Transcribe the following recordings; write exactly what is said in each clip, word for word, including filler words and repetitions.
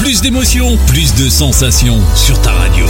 Plus d'émotions, plus de sensations sur ta radio.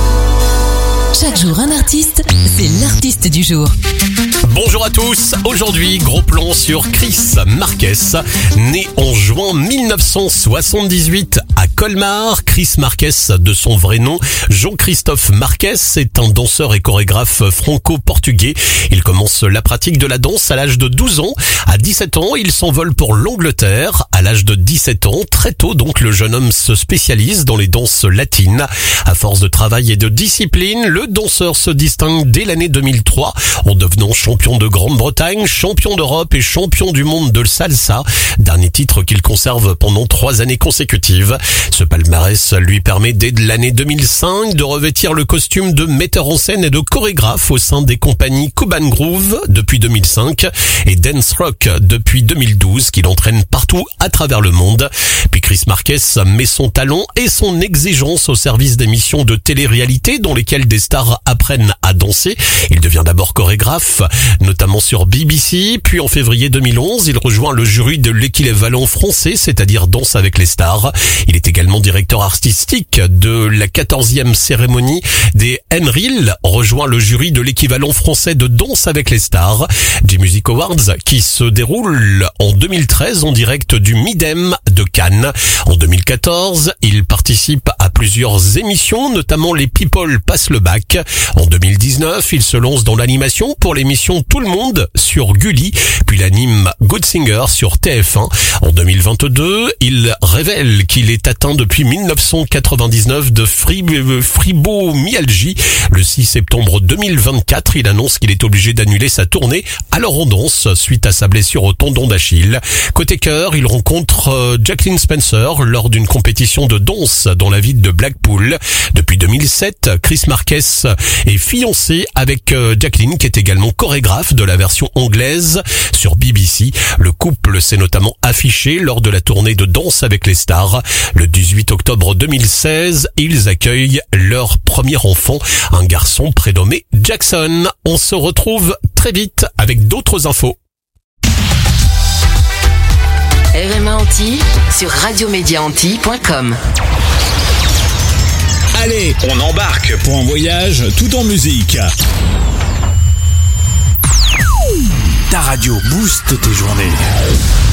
Chaque jour un artiste, c'est l'artiste du jour. Bonjour à tous, aujourd'hui gros plan sur Chris Marquez, né en juin mille neuf cent soixante-dix-huit à Colmar. Chris Marquez, de son vrai nom, Jean-Christophe Marquez, est un danseur et chorégraphe franco-portugais. Il commence la pratique de la danse à l'âge de douze ans. À dix-sept ans, il s'envole pour l'Angleterre. À l'âge de dix-sept ans, très tôt donc, le jeune homme se spécialise dans les danses latines. À force de travail et de discipline, le danseur se distingue dès l'année deux mille trois en devenant champion de Grande-Bretagne, champion d'Europe et champion du monde de salsa, dernier titre qu'il conserve pendant trois années consécutives. Ce palmarès lui permet dès l'année deux mille cinq de revêtir le costume de metteur en scène et de chorégraphe au sein des compagnies Cuban Groove depuis deux mille cinq et Dance Rock depuis deux mille douze, qu'il entraîne partout à travers le monde. Puis Chris Marquez met son talent et son exigence au service d'émissions de télé-réalité dans lesquelles des stars apprennent à danser. Il devient d'abord chorégraphe, notamment sur B B C, puis en février deux mille onze, il rejoint le jury de l'équivalent français, c'est-à-dire Danse avec les stars. Il est également directeur artistique de la quatorzième cérémonie des Henril, rejoint le jury de l'équivalent français de Danse avec les stars, des Music Awards qui se déroulent en deux mille treize en direct du Midem de Cannes. En deux mille quatorze, il participe à plusieurs émissions, notamment les People passent le bac. En deux mille dix-neuf, il se lance dans l'animation pour l'émission Tout le monde sur Gulli, puis l'anime Good Singer sur T F un. En deux mille vingt-deux, il révèle qu'il est atteint depuis mille neuf cent quatre-vingt-dix-neuf de fibromyalgie. Le six septembre deux mille vingt-quatre, il annonce qu'il est obligé d'annuler sa tournée Alors on danse suite à sa blessure au tendon d'Achille. Côté cœur, il rencontre Jacqueline Spencer lors d'une compétition de danse dans la ville de Blackpool. Depuis deux mille sept, Chris Marquez est fiancé avec Jacqueline, qui est également chorégraphe de la version anglaise sur B B C. Le couple s'est notamment affiché lors de la tournée de Danse avec les stars. Le dix-huit octobre deux mille seize, ils accueillent leur premier enfant, un garçon prénommé Jackson. On se retrouve très vite avec d'autres infos. R M A Antilles sur radiomédia antilles point com. Allez, on embarque pour un voyage tout en musique. Ta radio booste tes journées.